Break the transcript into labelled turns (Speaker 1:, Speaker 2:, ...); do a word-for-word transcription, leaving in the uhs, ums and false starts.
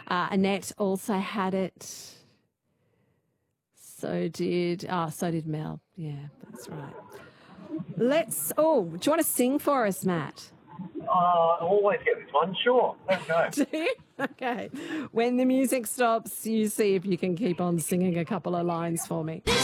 Speaker 1: Uh, Annette also had it. So did, oh, so did Mel. Yeah, that's right. Let's, oh, do you want to sing for us, Matt?
Speaker 2: Uh, I always get this one. Sure, let's go.
Speaker 1: Do you? Okay. When the music stops, you see if you can keep on singing a couple of lines for me.